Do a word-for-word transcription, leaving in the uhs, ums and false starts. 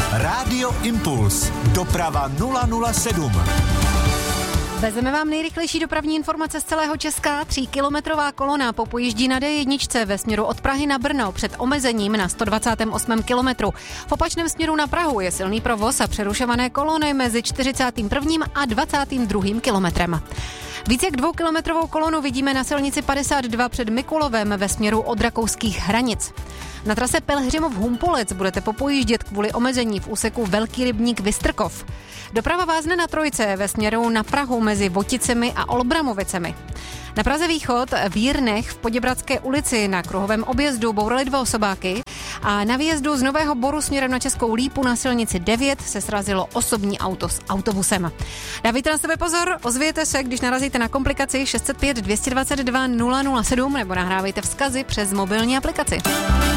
Rádio Impuls. Doprava nula nula sedm. Vezeme vám nejrychlejší dopravní informace z celého Česka. Tříkilometrová kolona popojíždí na D jedna ve směru od Prahy na Brno před omezením na sto dvacátém osmém kilometru. V opačném směru na Prahu je silný provoz a přerušované kolony mezi čtyřicátým prvním a dvacátým druhým kilometrem. Víc jak dvoukilometrovou kolonu vidíme na silnici padesát dva před Mikulovem ve směru od rakouských hranic. Na trase Pelhřimov-Humpolec budete popojíždět kvůli omezení v úseku Velký rybník Vystrkov. Doprava vázne na trojce ve směru na Prahu mezi Voticemi a Olbramovicemi. Na Praze východ v Jírnech v Poděbradské ulici na kruhovém objezdu bourali dva osobáky a na výjezdu z Nového Boru směrem na Českou Lípu na silnici devět se srazilo osobní auto s autobusem. Dávejte na sebe pozor, ozvějte se, když narazíte na komplikaci šest set pět dvě dvacet dva nula nula sedm nebo nahrávejte vzkazy přes mobilní aplikaci.